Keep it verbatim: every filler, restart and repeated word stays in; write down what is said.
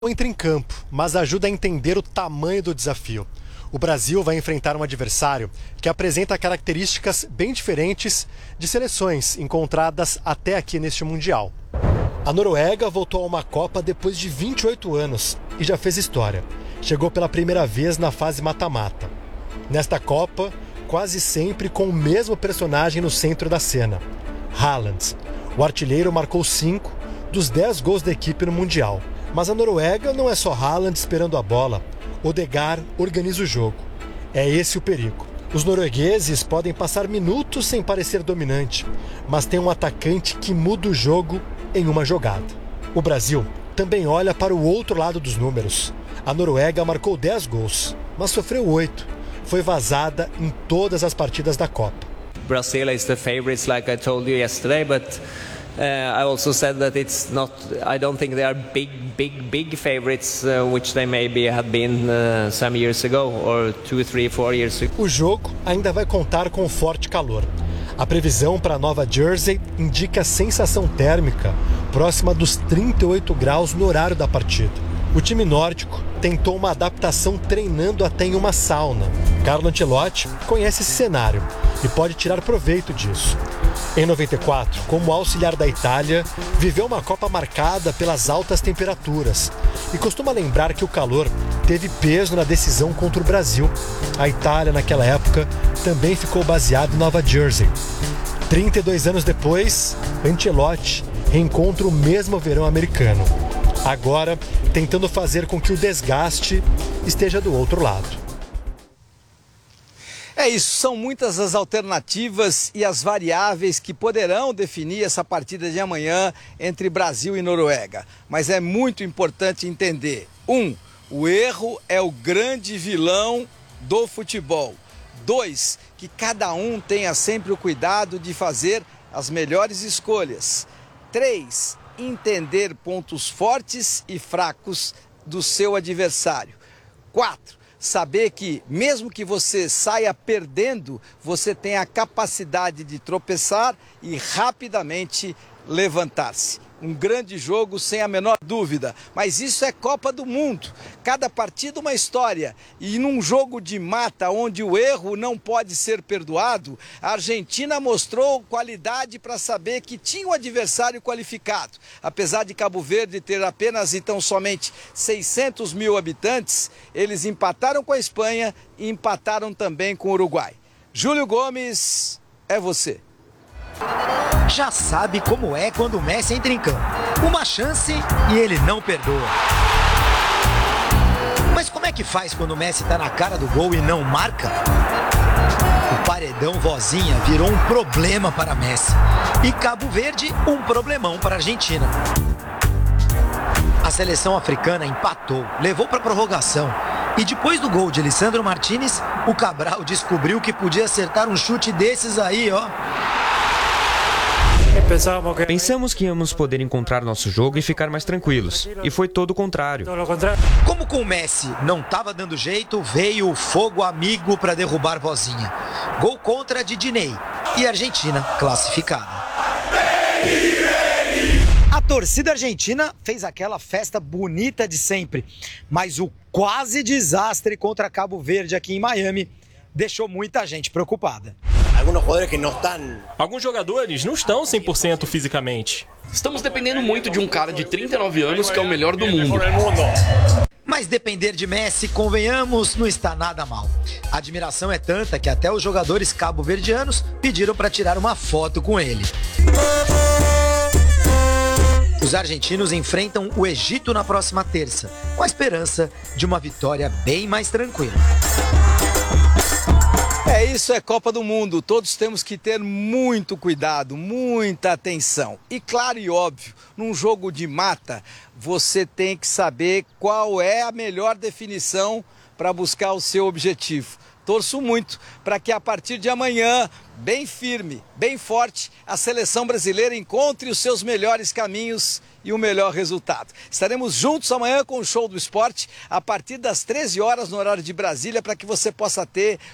Não entra em campo, mas ajuda a entender o tamanho do desafio. O Brasil vai enfrentar um adversário que apresenta características bem diferentes de seleções encontradas até aqui neste Mundial. A Noruega voltou a uma Copa depois de vinte e oito anos e já fez história. Chegou pela primeira vez na fase mata-mata. Nesta Copa, quase sempre com o mesmo personagem no centro da cena, Haaland. O artilheiro marcou cinco dos dez gols da equipe no Mundial. Mas a Noruega não é só Haaland esperando a bola. Odegaard organiza o jogo. É esse o perigo. Os noruegueses podem passar minutos sem parecer dominante, mas tem um atacante que muda o jogo em uma jogada. O Brasil também olha para o outro lado dos números. A Noruega marcou dez gols, mas sofreu oito. Foi vazada em todas as partidas da Copa. Brazil is the favorites, like I told you yesterday, but uh, I also said that it's not. I don't think they are big, big, big favorites, uh, which they maybe had been uh, some years ago, or two, three, four years ago. O jogo ainda vai contar com forte calor. A previsão para Nova Jersey indica sensação térmica próxima dos trinta e oito graus no horário da partida. O time nórdico tentou uma adaptação treinando até em uma sauna. Carlo Ancelotti conhece esse cenário e pode tirar proveito disso. Em noventa e quatro, como auxiliar da Itália, viveu uma Copa marcada pelas altas temperaturas e costuma lembrar que o calor teve peso na decisão contra o Brasil. A Itália, naquela época, também ficou baseada em Nova Jersey. trinta e dois anos depois, Ancelotti reencontra o mesmo verão americano. Agora, tentando fazer com que o desgaste esteja do outro lado. É isso, são muitas as alternativas e as variáveis que poderão definir essa partida de amanhã entre Brasil e Noruega. Mas é muito importante entender: um, o erro é o grande vilão do futebol. Dois, que cada um tenha sempre o cuidado de fazer as melhores escolhas. Três, entender pontos fortes e fracos do seu adversário. Quatro, saber que mesmo que você saia perdendo, você tem a capacidade de tropeçar e rapidamente levantar-se. Um grande jogo, sem a menor dúvida, mas isso é Copa do Mundo. Cada partida uma história. E num jogo de mata, onde o erro não pode ser perdoado, a Argentina mostrou qualidade para saber que tinha um adversário qualificado. Apesar de Cabo Verde ter apenas e tão somente seiscentos mil habitantes, eles empataram com a Espanha e empataram também com o Uruguai. Júlio Gomes, é você. Já sabe como é quando o Messi entra em campo. Uma chance e ele não perdoa. Mas como é que faz quando o Messi tá na cara do gol e não marca? O paredão vozinha virou um problema para Messi. E Cabo Verde, um problemão para a Argentina. A seleção africana empatou, levou para prorrogação. E depois do gol de Lisandro Martinez, o Cabral descobriu que podia acertar um chute desses aí, ó. Pensamos que íamos poder encontrar nosso jogo e ficar mais tranquilos. E foi todo o contrário. Como com o Messi não estava dando jeito, veio o fogo amigo para derrubar vozinha. Gol contra de Diney. E a Argentina classificada. A torcida argentina fez aquela festa bonita de sempre. Mas o quase desastre contra Cabo Verde aqui em Miami deixou muita gente preocupada. Alguns jogadores não estão cem por cento fisicamente. Estamos dependendo muito de um cara de trinta e nove anos que é o melhor do mundo. Mas depender de Messi, convenhamos, não está nada mal. A admiração é tanta que até os jogadores cabo-verdianos pediram para tirar uma foto com ele. Os argentinos enfrentam o Egito na próxima terça, com a esperança de uma vitória bem mais tranquila. É isso, é Copa do Mundo. Todos temos que ter muito cuidado, muita atenção. E claro e óbvio, num jogo de mata, você tem que saber qual é a melhor definição para buscar o seu objetivo. Torço muito para que a partir de amanhã, bem firme, bem forte, a seleção brasileira encontre os seus melhores caminhos e o melhor resultado. Estaremos juntos amanhã com o Show do Esporte, a partir das treze horas no horário de Brasília, para que você possa ter